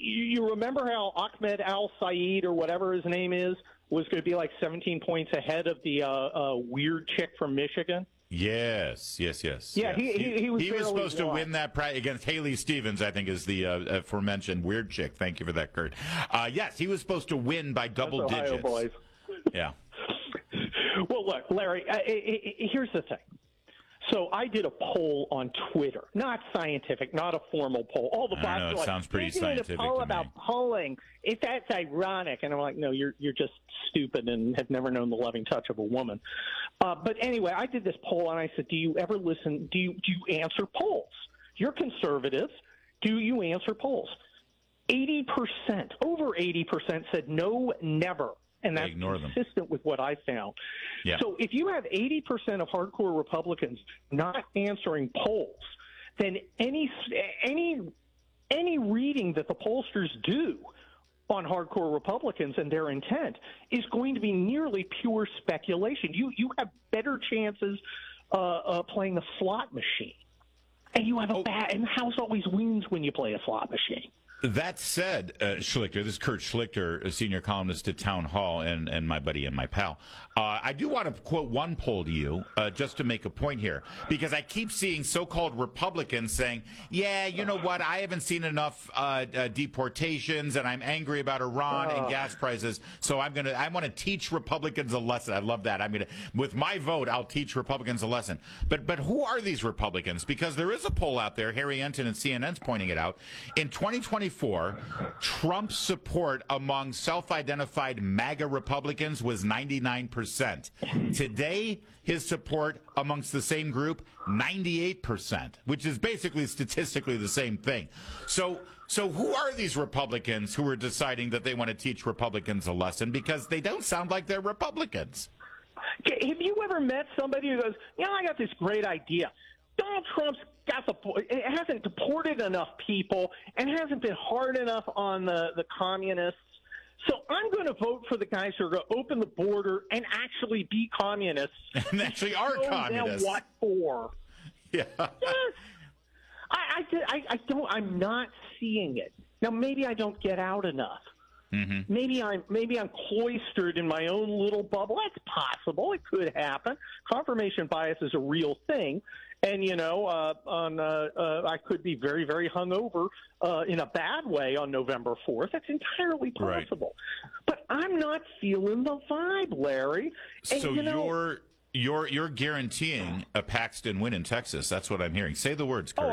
you remember how Ahmed Al Saeed or whatever his name is was going to be like 17 points ahead of the weird chick from Michigan? Yes. Yeah, Yes. he was supposed to win that against Haley Stevens, I think, is the aforementioned weird chick. Thank you for that, Kurt. Yes, he was supposed to win by double Ohio digits. Boys. Yeah. Well, look, Larry, here's the thing. So I did a poll on Twitter, not scientific, not a formal poll. All the bots are like, sounds pretty "You're doing scientific a poll to about me." polling. If that's ironic, and I'm like, no, you're just stupid and have never known the loving touch of a woman. But anyway, I did this poll and I said, do you ever listen? Do you answer polls? You're conservatives. Do you answer polls? 80%, over 80% said no, never. And that's consistent with what I found. Yeah. So if you have 80% of hardcore Republicans not answering polls, then any reading that the pollsters do on hardcore Republicans and their intent is going to be nearly pure speculation. You have better chances playing the slot machine. And you have and the house always wins when you play a slot machine. That said, Schlichter, this is Kurt Schlichter, a senior columnist at Town Hall, and my buddy and my pal. I do want to quote one poll to you, just to make a point here, because I keep seeing so-called Republicans saying, yeah, you know what, I haven't seen enough deportations, and I'm angry about Iran and gas prices, so I want to teach Republicans a lesson. I love that. With my vote, I'll teach Republicans a lesson. But who are these Republicans? Because there is a poll out there, Harry Enton and CNN's pointing it out. In 2024, Trump's support among self-identified MAGA Republicans was 99%. Today, his support amongst the same group, 98%, which is basically statistically the same thing. So who are these Republicans who are deciding that they want to teach Republicans a lesson? Because they don't sound like they're Republicans. Have you ever met somebody who goes, I got this great idea. Donald Trump's hasn't deported enough people and hasn't been hard enough on the communists. So I'm going to vote for the guys who are going to open the border and actually be communists. And actually are communists. What for? Yeah. Yes. I'm not seeing it. Now, maybe I don't get out enough. Mm-hmm. Maybe I'm cloistered in my own little bubble. That's possible. It could happen. Confirmation bias is a real thing. And, I could be very, very hungover in a bad way on November 4th. That's entirely possible. Right. But I'm not feeling the vibe, Larry. And, so you're guaranteeing a Paxton win in Texas. That's what I'm hearing. Say the words, Kurt.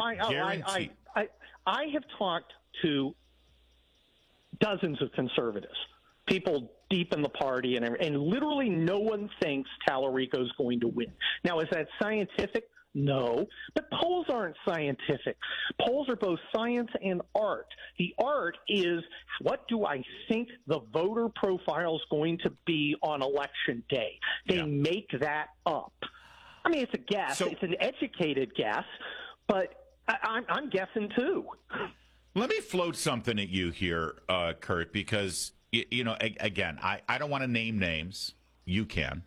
I have talked to dozens of conservatives, people deep in the party, and literally no one thinks Tallarico's going to win. Now, is that scientific? No, but polls aren't scientific. Polls are both science and art. The art is, what do I think the voter profile is going to be on Election Day? They make that up. I mean, it's a guess. It's an educated guess, but I'm guessing too. Let me float something at you here, Kurt, because, again, I don't want to name names. You can.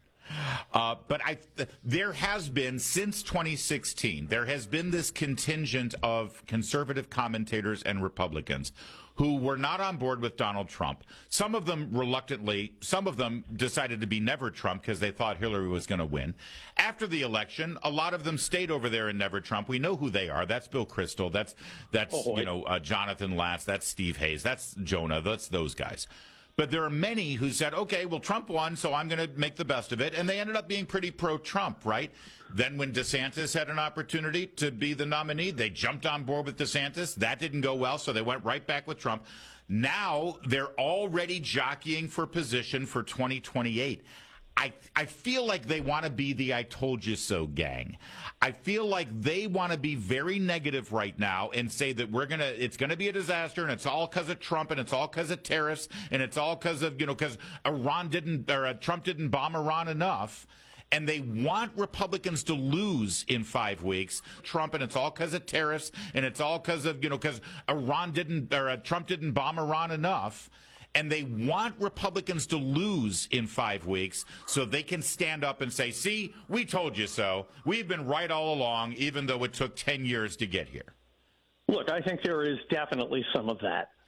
But there has been, since 2016, there has been this contingent of conservative commentators and Republicans who were not on board with Donald Trump. Some of them reluctantly, some of them decided to be never Trump because they thought Hillary was going to win. After the election, a lot of them stayed over there in never Trump. We know who they are. That's Bill Kristol. That's Jonathan Latz. That's Steve Hayes. That's Jonah. That's those guys. But there are many who said, okay, well, Trump won, so I'm going to make the best of it. And they ended up being pretty pro-Trump, right? Then when DeSantis had an opportunity to be the nominee, they jumped on board with DeSantis. That didn't go well, so they went right back with Trump. Now they're already jockeying for position for 2028. I feel like they want to be the I told you so gang. I feel like they want to be very negative right now and say that it's going to be a disaster and it's all because of Trump and it's all because of tariffs and it's all because of, because Trump didn't bomb Iran enough. And they want Republicans to lose in 5 weeks. Trump, and it's all because of tariffs, and it's all because of, because Trump didn't bomb Iran enough. And they want Republicans to lose in 5 weeks so they can stand up and say, see, we told you so. We've been right all along, even though it took 10 years to get here. Look, I think there is definitely some of that.